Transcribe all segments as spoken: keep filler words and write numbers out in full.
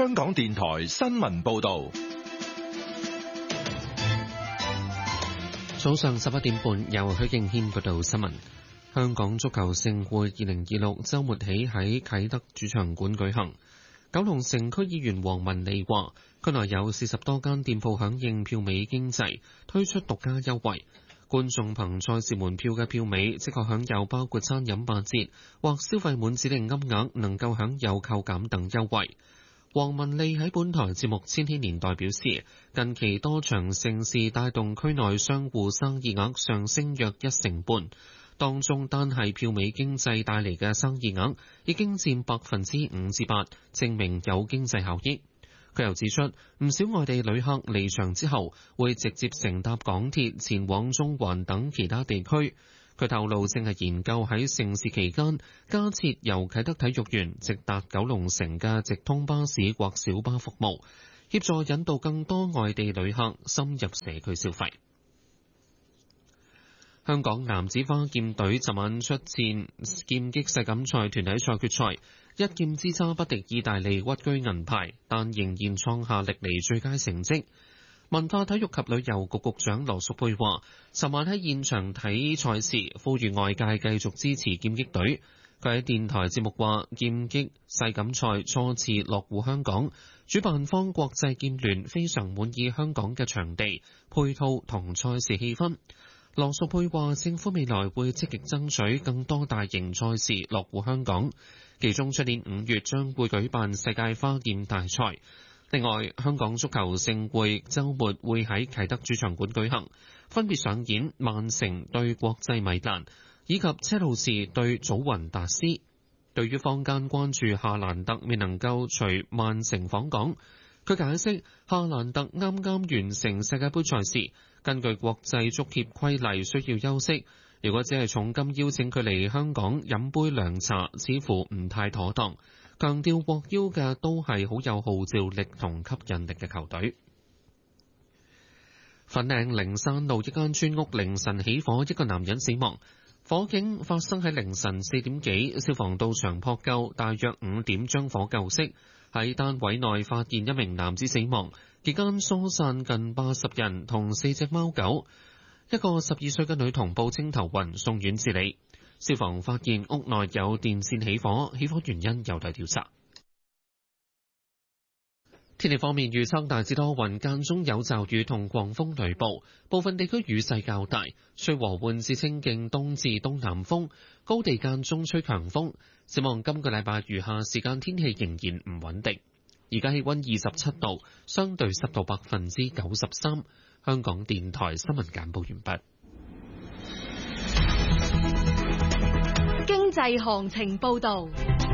香港電台新聞報道。 早上十一點半，由許敬軒報道新聞。香港足球盛會二零二六週末起喺啟德主場館舉行。九龍城區議員黃文利話，區內有四十多間店鋪響應票尾經濟，推出獨家優惠。觀眾憑賽事門票嘅票尾即可享有包括餐飲八折或消費滿指定金額能夠享有扣減等優惠。黃文利喺本台節目《千禧年代》表示，近期多場盛事帶動區內商戶生意額上升約一成半，當中單係票尾經濟帶嚟嘅生意額已經佔百分之五至八，證明有經濟效益。佢又指出，唔少外地旅客離場之後會直接乘搭港鐵前往中環等其他地區。佢透露正係研究喺盛事期間加設由啟德體育園直達九龍城嘅直通巴士或小巴服務，協助引導更多外地旅客深入社區消費。香港男子花劍隊昨晚出戰劍擊世錦賽團體賽決賽，一劍之差不敵意大利，屈居銀牌，但仍然創下歷嚟最佳成績。文化體育及旅遊局局長羅淑佩話，昨晚喺現場睇賽事，呼籲外界繼續支持劍擊隊。佢喺電台節目話，劍擊世錦賽初次落戶香港，主辦方國際劍聯非常滿意香港嘅場地、配套同賽事氣氛。羅淑佩話，政府未來會積極爭取更多大型賽事落戶香港，其中出年五月將會舉辦世界花劍大賽。另外，香港足球盛會週末會喺啟德主場館舉行，分別上演曼城對國際米蘭以及車路士對祖雲達斯。對於坊間關注夏蘭特未能夠隨曼城訪港，佢解釋夏蘭特啱啱完成世界盃賽事，根據國際足協規例需要休息。如果只係重金邀請佢嚟香港飲杯涼茶，似乎唔太妥當。強調獲邀嘅都係好有號召力同吸引力嘅球隊。粉嶺靈山路一間村屋凌晨起火，一個男人死亡。火警發生喺凌晨四點幾，消防到場撲救，大約五點將火救熄。喺單位內發現一名男子死亡，期間疏散近八十人同四隻貓狗。一個十二歲嘅女童報稱頭暈，送院治理。消防發現屋內有電線起火，起火原因有待調查。天氣方面預測大致多雲，間中有驟雨同狂風雷暴，部分地區雨勢較大，吹和緩至清勁東至東南風，高地間中吹強風。展望今個禮拜餘下時間天氣仍然唔穩定。而家氣溫二十七度，相對濕度百分之九十三。香港電台新聞簡報完畢。 經濟行情報道。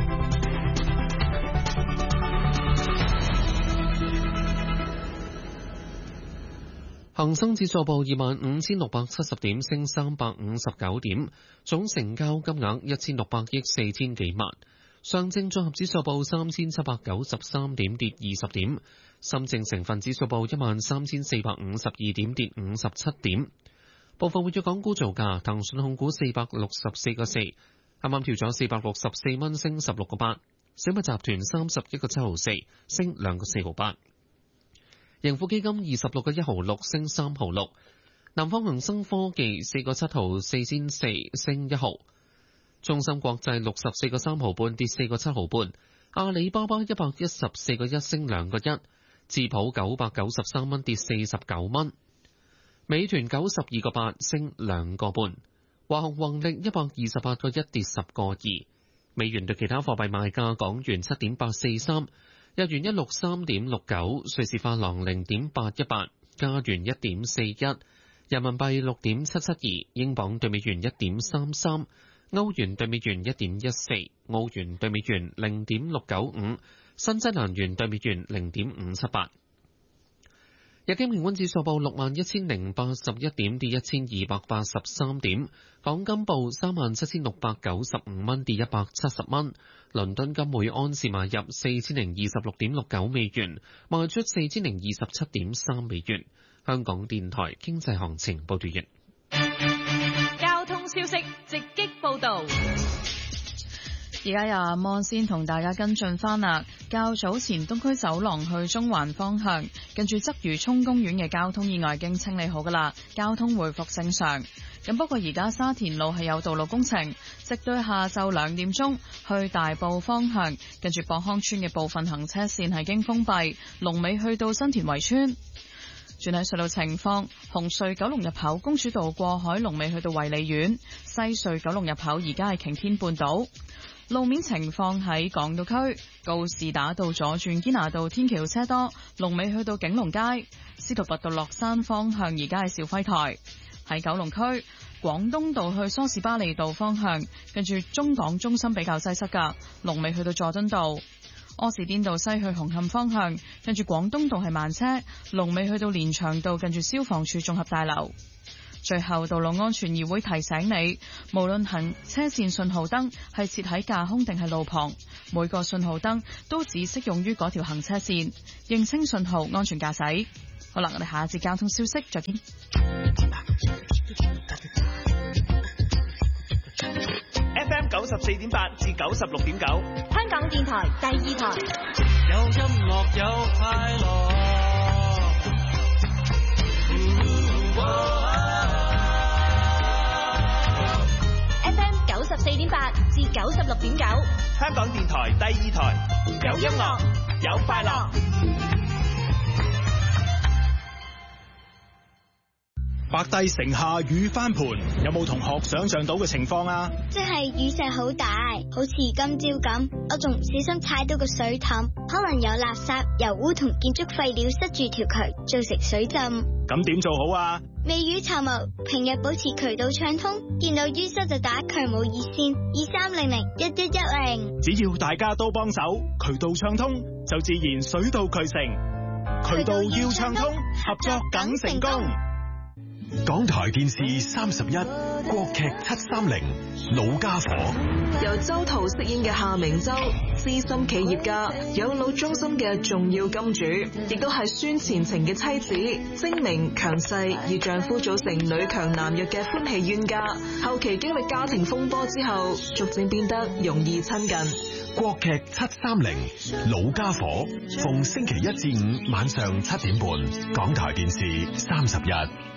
恒生指數報二萬五千六百七十點，升三百五十九點，總成交金額一千六百億四千幾萬。上證綜合指數報三千七百九十三點，跌二十點。深證成分指數報一萬三千四百五十二點，跌五十七點。部分活躍港股造價，騰訊控股四百六十四個四，啱啱調咗四百六十四蚊，升十六個八。小米集團三十一個七毫四，升兩個四毫八。盈富基金二十六個一毫六，升三毫六。南方恒生科技四個七毫四仙四，升一毫。中芯國際六十四個三毫半，跌四個七毫半。阿里巴巴一百一十四個一，升兩個一。智普九百九十三蚊，跌四十九蚊。美團九十二個八，升兩個半。華虹宏力一百二十八個一，跌十個二。美元對其他貨幣賣價：港元七點八四三，日元一六三點六九，瑞士法郎零點八一八，加元一點四一，人民幣六點七七二，英鎊對美元一點三三，歐元對美元一點一四，澳元對美元零點六九五，新西蘭元對美元零點五七八。日經平均指數報六萬一千零八十一點，跌一千二百八十三點。港金報三萬七千六百九十五蚊，跌一百七十蚊。倫敦金每安士買入四千零二十六點六九美元，賣出四千零二十七點三美元。香港電台經濟行情報道完。 交通消息直擊報道。 而家由阿芒先同大家跟進翻啦。較早前東區走廊去中環方向，近住鰂魚涌公園嘅交通意外已經清理好噶啦，交通回復正常。咁不過而家沙田路係有道路工程，直到下晝兩點鐘去大埔方向，近住博康村嘅部分行車線係經封閉，龍尾去到新田圍村。轉喺隧道情況，紅隧九龍入口公主道過海龍尾去到衛理苑，西隧九龍入口而家係擎天半島。路面情況喺港島區，告士打道左轉堅拿道天橋車多，龍尾去到景隆街。司徒拔道落山方向而家係肇輝台。喺九龍區，廣東道去梳士巴利道方向，跟住中港中心比較擠塞噶，龍尾去到佐敦道。柯士甸道西去紅磡方向，跟住廣東道係慢車，龍尾去到連翔道近住消防處綜合大樓。最後，道路安全議會提醒你，無論行車線信號燈係設喺架空定係路旁，每個信號燈都只適用於嗰條行車線，認清信號，安全駕駛。好啦，我哋下一節交通消息再見。 F M 九十四點八至九十六點九， 香港電台第二台。 有音樂有快樂。 F M 九十四點八至九十六點九， 香港電台第二台，有音樂有快樂。白帝城下雨翻盤，有冇同學想象到嘅情況啊？ 即係雨勢好大，好似今朝咁，我仲唔小心踩到個水凼，可能有垃圾、油污同建築廢料塞住條渠，造成水浸。 咁點做好啊？ 未雨綢繆，平日保持渠道暢通，見到淤塞就打渠務熱線二三零零一一一零。 只要大家都幫手，渠道暢通就自然水到渠成。渠道要暢通，合作梗成功。 港台電視三十一，國劇七三零，老家伙。 由周濤飾演嘅夏明洲，資深企業家，養老中心嘅重要金主，亦都係孫前程嘅妻子，精明強勢，與丈夫組成女強男弱嘅歡喜冤家。後期經歷家庭風波之後，逐漸變得容易親近。 國劇七三零，老家伙，逢星期一至五晚上七點半，港台電視三十一。